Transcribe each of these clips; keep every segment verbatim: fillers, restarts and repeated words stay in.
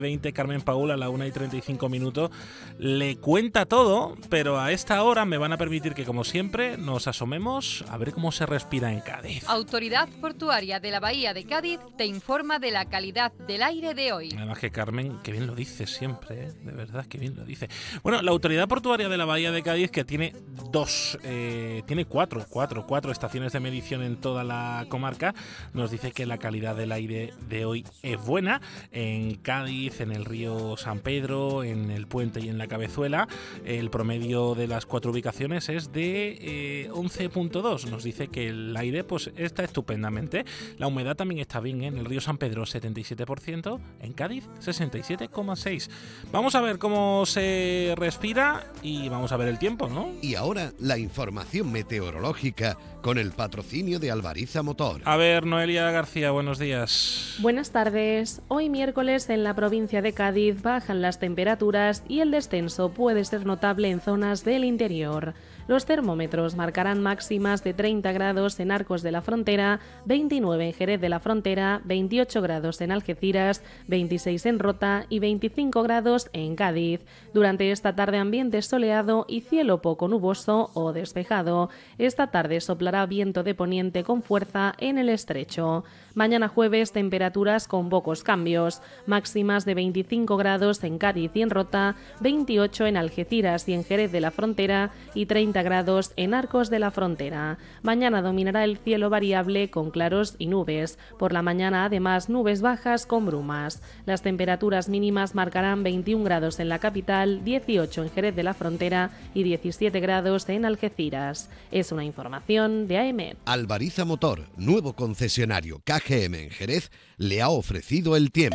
veinte, Carmen Paula, a la una y treinta y cinco minutos, le cuenta todo, pero a esta hora me van a permitir que, como siempre, nos asomemos a ver cómo se respira en Cádiz. Autoridad Portuaria de la Bahía de Cádiz te informa de la calidad del aire de hoy. Además que Carmen, que bien lo dice siempre, ¿eh? De verdad, que bien lo dice. Bueno, la Autoridad Portuaria de la Bahía de Cádiz, que tiene dos, eh, tiene cuatro, cuatro, cuatro estaciones de medición en toda la comarca, nos dice que la calidad del aire de hoy es buena. En Cádiz, en el río San Pedro, en el Puente y en la Cabezuela, el promedio de las cuatro ubicaciones es de eh, once punto dos. Nos dice que el aire pues está estupendamente. La humedad también está bien, ¿eh? En el río San Pedro setenta y siete por ciento, en Cádiz sesenta y siete coma seis por ciento. Vamos a ver cómo se respira y vamos a ver el tiempo, ¿no? Y ahora la información meteorológica con el patrocinio de Albariza Motor. A ver, Noelia García, buenos días. Buenas tardes. Hoy miércoles en la provincia de Cádiz bajan las temperaturas y el descenso puede ser notable en zonas del interior. Los termómetros marcarán máximas de treinta grados en Arcos de la Frontera, veintinueve en Jerez de la Frontera, veintiocho grados en Algeciras, veintiséis en Rota y veinticinco grados en Cádiz. Durante esta tarde ambiente soleado y cielo poco nuboso o despejado. Esta tarde soplará viento de poniente con fuerza en el estrecho. Mañana jueves temperaturas con pocos cambios, máximas de veinticinco grados en Cádiz y en Rota, veintiocho en Algeciras y en Jerez de la Frontera y treinta grados en Arcos de la Frontera. Mañana dominará el cielo variable con claros y nubes. Por la mañana además nubes bajas con brumas. Las temperaturas mínimas marcarán veintiún grados en la capital, dieciocho en Jerez de la Frontera y diecisiete grados en Algeciras. Es una información de A E M E T. Albariza Motor, nuevo concesionario K G M en Jerez, le ha ofrecido el tiempo.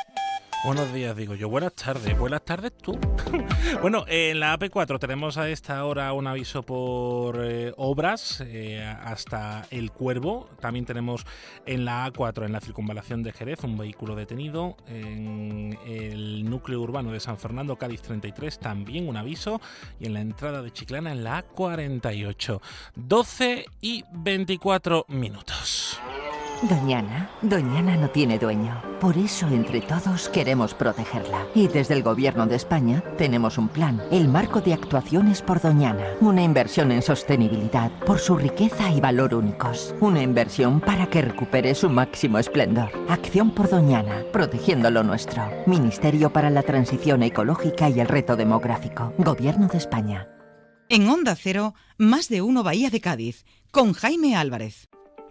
Buenos días, digo yo. Buenas tardes. Buenas tardes tú. Bueno, en la A P cuatro tenemos a esta hora un aviso por eh, obras eh, hasta El Cuervo. También tenemos en la A cuatro, en la circunvalación de Jerez, un vehículo detenido. En el núcleo urbano de San Fernando, Cádiz treinta y tres, también un aviso. Y en la entrada de Chiclana, en la A cuarenta y ocho. doce y veinticuatro minutos. Doñana, Doñana no tiene dueño. Por eso, entre todos, queremos protegerla. Y desde el Gobierno de España tenemos un plan, el Marco de Actuaciones por Doñana. Una inversión en sostenibilidad, por su riqueza y valor únicos. Una inversión para que recupere su máximo esplendor. Acción por Doñana, protegiendo lo nuestro. Ministerio para la Transición Ecológica y el Reto Demográfico. Gobierno de España. En Onda Cero, Más de Uno Bahía de Cádiz, con Jaime Álvarez.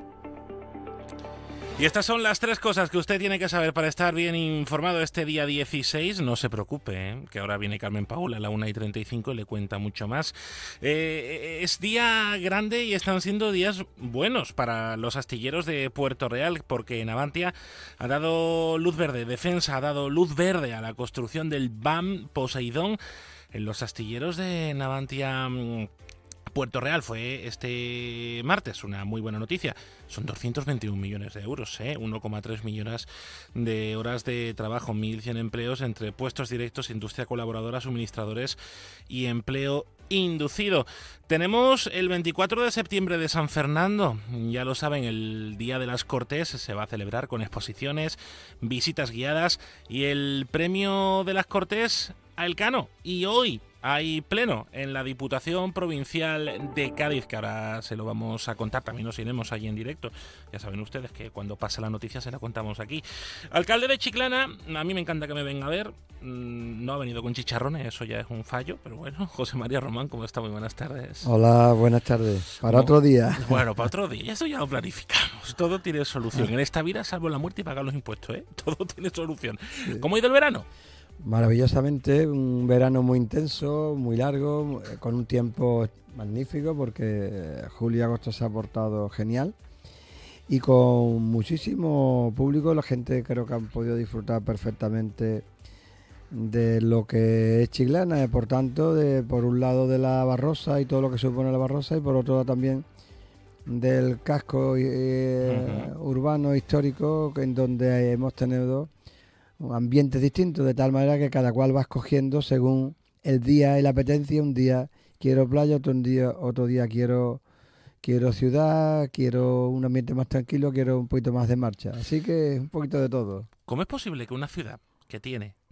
Y estas son las tres cosas que usted tiene que saber para estar bien informado este día dieciséis. No se preocupe, ¿eh? Que ahora viene Carmen Paula a la una y treinta y cinco y le cuenta mucho más. Eh, es día grande y están siendo días buenos para los astilleros de Puerto Real, porque Navantia ha dado luz verde, Defensa ha dado luz verde a la construcción del B A M Poseidón en los astilleros de Navantia. Puerto Real fue este martes una muy buena noticia. Son doscientos veintiún millones de euros, ¿eh? uno coma tres millones de horas de trabajo, mil cien empleos entre puestos directos, industria colaboradora, suministradores y empleo inducido. Tenemos el veinticuatro de septiembre de San Fernando, ya lo saben, el Día de las Cortes se va a celebrar con exposiciones, visitas guiadas y el premio de las Cortes a Elcano. Y hoy hay pleno en la Diputación Provincial de Cádiz, que ahora se lo vamos a contar, también nos iremos allí en directo. Ya saben ustedes que cuando pasa la noticia se la contamos aquí. Alcalde de Chiclana, a mí me encanta que me venga a ver, no ha venido con chicharrones, eso ya es un fallo, pero bueno, José María Román, ¿cómo está? Muy buenas tardes. Hola, buenas tardes. Para no, otro día. Bueno, para otro día, eso ya lo planificamos, todo tiene solución. En esta vida, salvo la muerte y pagar los impuestos, ¿eh? Todo tiene solución. Sí. ¿Cómo ha ido el verano? Maravillosamente, un verano muy intenso, muy largo, con un tiempo magnífico porque julio y agosto se ha portado genial y con muchísimo público. La gente creo que han podido disfrutar perfectamente de lo que es Chiclana, por tanto, de, por un lado de la Barrosa y todo lo que supone la Barrosa y por otro lado también del casco eh, uh-huh. urbano histórico, en donde hemos tenido ambientes distintos, de tal manera que cada cual va escogiendo según el día y la apetencia. Un día quiero playa, otro día, otro día quiero quiero ciudad, quiero un ambiente más tranquilo, quiero un poquito más de marcha. Así que un poquito de todo. ¿Cómo es posible que una ciudad que tiene